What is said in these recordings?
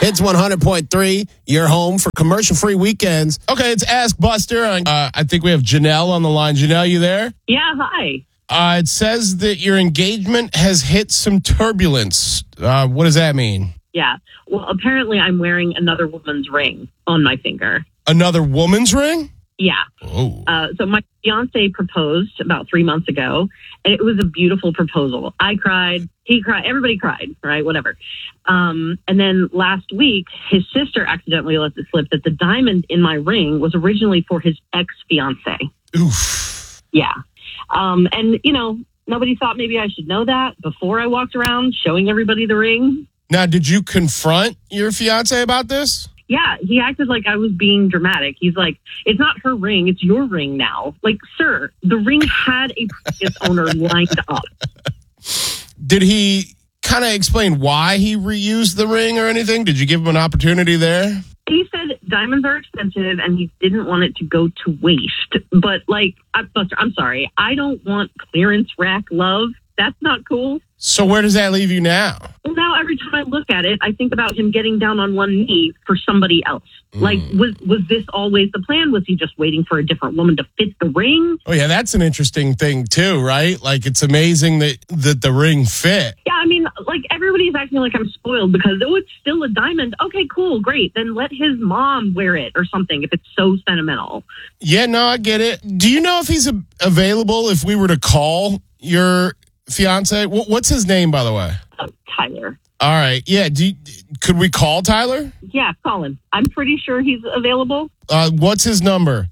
It's 100.3, your home for commercial-free weekends. Okay, it's Ask Buster. I think we have Janelle on the line. Janelle, you there? Yeah, hi. It says that your engagement has hit some turbulence. What does that mean? Yeah. Well, apparently I'm wearing another woman's ring on my finger. Another woman's ring? Yeah. Oh. So my fiance proposed about 3 months ago, and it was a beautiful proposal. I cried. He cried. Everybody cried, right? Whatever. And then last week, his sister accidentally let it slip that the diamond in my ring was originally for his ex-fiance. Oof. Yeah. And, nobody thought maybe I should know that before I walked around showing everybody the ring. Now, did you confront your fiance about this? Yeah, he acted like I was being dramatic. He's like, it's not her ring, it's your ring now. Like, sir, the ring had a previous owner lined up. Did he kind of explain why he reused the ring or anything? Did you give him an opportunity there? He said diamonds are expensive and he didn't want it to go to waste. But, Buster, I'm sorry. I don't want clearance rack love. That's not cool. So where does that leave you now? Well, now every time I look at it, I think about him getting down on one knee for somebody else. Like, was this always the plan? Was he just waiting for a different woman to fit the ring? Oh, yeah, that's an interesting thing, too, right? Like, it's amazing that the ring fit. Yeah, I mean, everybody's acting like I'm spoiled because, it's still a diamond. Okay, cool, great. Then let his mom wear it or something if it's so sentimental. Yeah, no, I get it. Do you know if he's available if we were to call your fiance? What's his name, by the way? Tyler. All right. Yeah. Could we call Tyler? Yeah, call him. I'm pretty sure he's available. What's his number?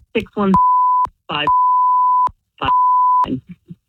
615.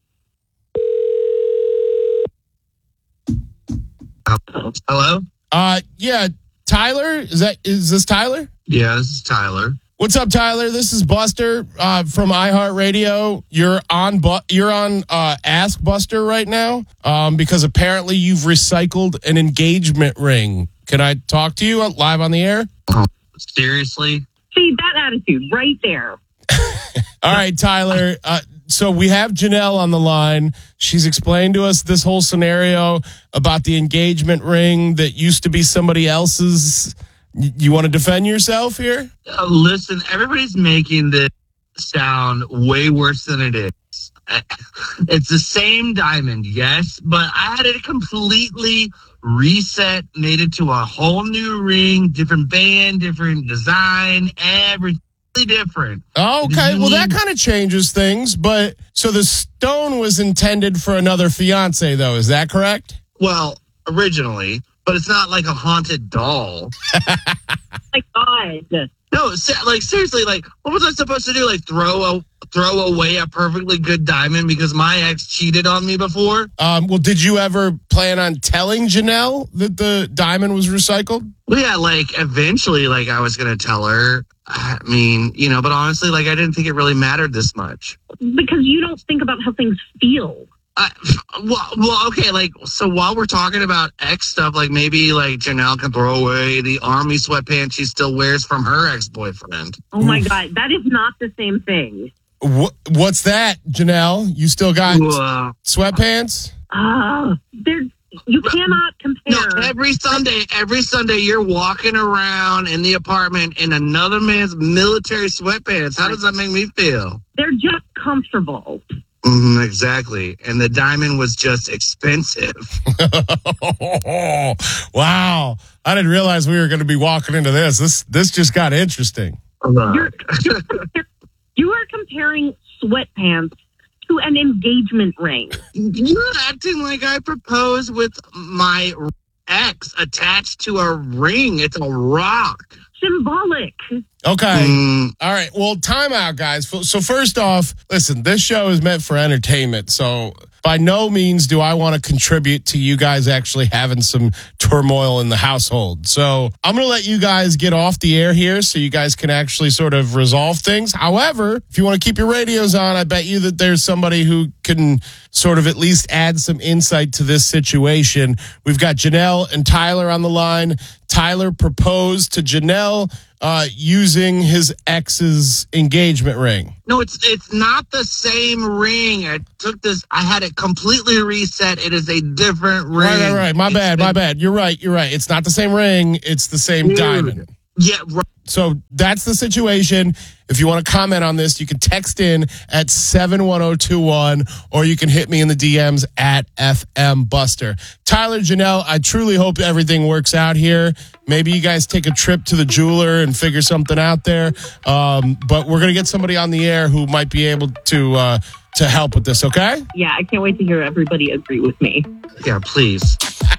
Hello? Yeah. Tyler? Is this Tyler? Yeah, this is Tyler. What's up, Tyler? This is Buster from iHeartRadio. You're on Ask Buster right now because apparently you've recycled an engagement ring. Can I talk to you live on the air? Oh, seriously? See, that attitude right there. All right, Tyler. So we have Janelle on the line. She's explained to us this whole scenario about the engagement ring that used to be somebody else's. You want to defend yourself here? Listen, everybody's making this sound way worse than it is. It's the same diamond, yes, but I had it completely reset, made it to a whole new ring, different band, different design, everything different. Okay, well, that kind of changes things, but so the stone was intended for another fiance, though, is that correct? Well, originally. But it's not like a haunted doll. My God. No, seriously, what was I supposed to do? Throw away a perfectly good diamond because my ex cheated on me before? Well, did you ever plan on telling Janelle that the diamond was recycled? Well, yeah, eventually, I was going to tell her. I mean, but honestly, I didn't think it really mattered this much. Because you don't think about how things feel. Okay, so while we're talking about ex stuff, maybe Janelle can throw away the army sweatpants she still wears from her ex-boyfriend. Oh my God, that is not the same thing. What's that, Janelle? You still got sweatpants? You cannot compare. No, every Sunday you're walking around in the apartment in another man's military sweatpants. How does that make me feel? They're just comfortable. Exactly. And the diamond was just expensive. Wow. I didn't realize we were going to be walking into this. This just got interesting. You are comparing sweatpants to an engagement ring. You're acting like I proposed with my ex attached to a ring. It's a rock. Symbolic. Okay. All right. Well, time out, guys. So first off, listen, this show is meant for entertainment. So by no means do I want to contribute to you guys actually having some turmoil in the household. So I'm going to let you guys get off the air here so you guys can actually sort of resolve things. However, if you want to keep your radios on, I bet you that there's somebody who can sort of at least add some insight to this situation. We've got Janelle and Tyler on the line. Tyler proposed to Janelle using his ex's engagement ring. No, it's not the same ring. I had it completely reset. It is a different ring. Right. My bad. You're right. It's not the same ring. It's the same diamond. Yeah, right. So that's the situation. If you want to comment on this, you can text in at 71021 or you can hit me in the DMs at FM Buster. Tyler, Janelle, I truly hope everything works out here. Maybe you guys take a trip to the jeweler and figure something out there. But we're going to get somebody on the air who might be able to help with this, okay? Yeah, I can't wait to hear everybody agree with me. Yeah, please.